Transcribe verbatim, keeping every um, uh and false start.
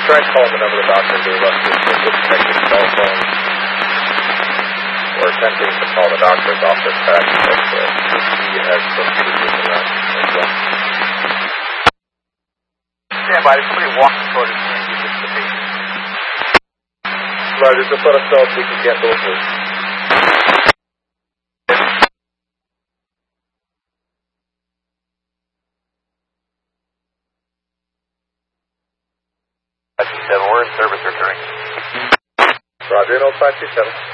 Try calling the number the doctor gave us, just disconnecting cell phone, or attempting to call the doctor's office back, but uh, he has some issues around as well. Stand by, there's somebody walking toward us, can't see this the patient. Roger, just let us know if we can get those moves. five two seven, we're in service returning. Roger, no five two seven.